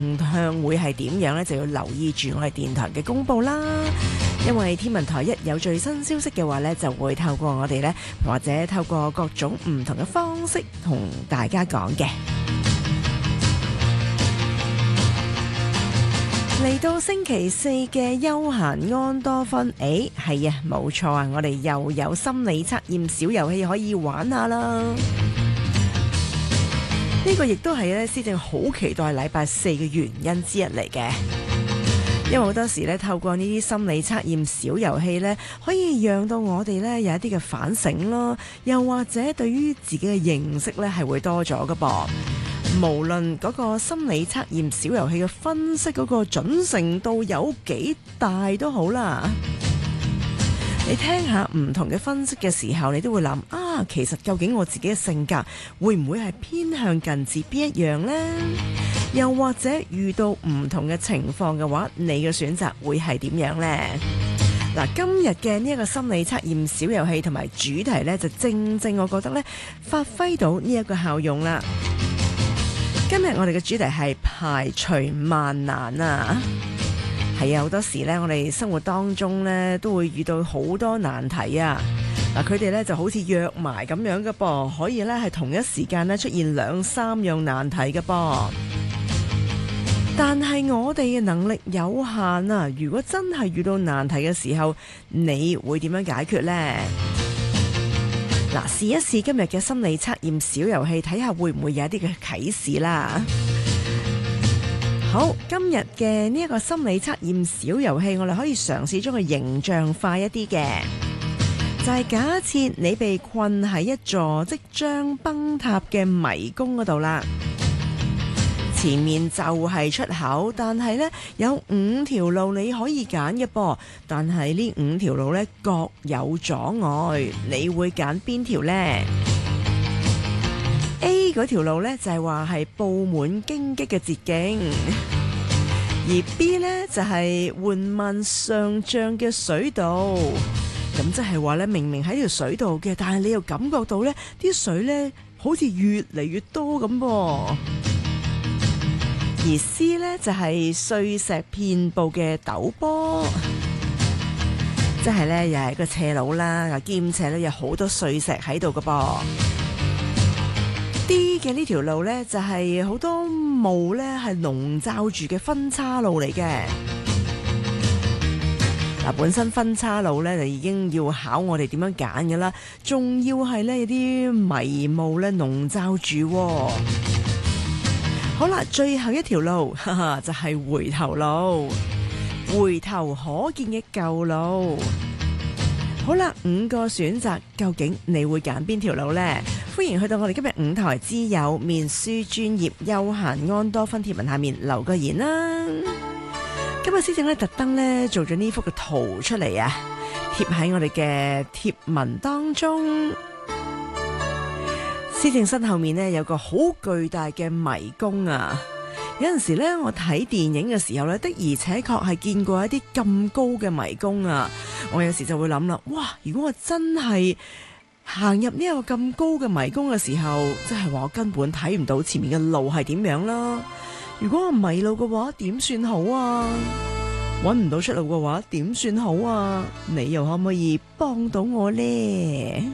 向會係點樣呢？就要留意住我哋電台嘅公佈啦。因為天文台一有最新消息嘅話呢，就會透過我哋呢，或者透過各種唔同嘅方式同大家講嘅。嚟到星期四嘅休閒安多芬，係啊，冇錯啊，我哋又有心理測驗小遊戲可以玩下啦。呢個亦都係咧，施政好期待禮拜四嘅原因之一嚟嘅。因為好多時咧，透過呢啲心理測驗小遊戲咧，可以讓到我哋咧有一啲嘅反省咯，又或者對於自己嘅認識咧係會多咗㗎噃。無論嗰個心理測驗小遊戲嘅分析嗰個準程度有幾大都好啦，你聽下唔同嘅分析嘅時候，你都會諗啊，其實究竟我自己嘅性格會唔會係偏向近似邊一樣呢？又或者遇到唔同嘅情況嘅話，你嘅選擇會係點樣呢？嗱，今日嘅呢一個心理測驗小遊戲同埋主題呢，就正我覺得呢發揮到呢一個效用啦。今日我哋嘅主題係排除萬難啊！係啊，好多時呢，我哋生活當中呢都會遇到好多難題啊！嗱，佢哋呢就好似約埋咁樣嘅噃，可以呢係同一時間呢出現兩三樣難題嘅噃。但係我哋嘅能力有限啊！如果真係遇到難題嘅時候，你會點樣解決呢？嗱，試一試今日嘅心理測驗小遊戲，睇下會唔會有一啲嘅啟示啦。好，今日嘅呢一個心理測驗小遊戲，我哋可以嘗試將佢形象化一啲嘅，就係假設你被困喺一座即將崩塌嘅迷宮嗰度啦。前面就係出口，但係呢有5條路你可以揀嘅噃，但係呢5條路呢各有阻礙，你會揀邊條呢？ A 嗰條路呢就係話係佈滿荊棘嘅捷徑，而 B 呢就係緩慢上漲嘅水道。咁即係話呢，明明喺條水道嘅，但係你又感覺到呢啲水呢好似越嚟越多咁噃。而 C 呢就係碎石遍布嘅陡坡，即係呢又係個斜路啦，兼且呢有好多碎石喺度㗎噃。D 嘅呢條路呢就係好多霧呢係籠罩住嘅分岔路嚟嘅。嗱，本身分岔路呢就已經要考我哋點樣揀㗎啦，仲要係呢有啲迷霧呢籠罩住。好啦，最後一條路，就係回頭路，回頭可見嘅舊路。好啦，5個選擇，究竟你會揀邊條路呢？歡迎去到我哋今日5台之友面書專頁休閒安多芬貼文下面留個言啦。今日施政咧特登咧做咗呢幅嘅圖出嚟啊，貼喺我哋嘅貼文當中。施政室後面呢，有個好巨大嘅迷宮啊！有陣時呢，我睇電影嘅時候呢，的而且確係見過一啲咁高嘅迷宮啊！我有時就會諗啦，哇！如果我真係行入呢個咁高嘅迷宮嘅時候，即係話我根本睇唔到前面嘅路係點樣啦。如果我迷路嘅話，點算好啊？搵唔到出路嘅話，點算好啊？你又可唔可以幫到我呢？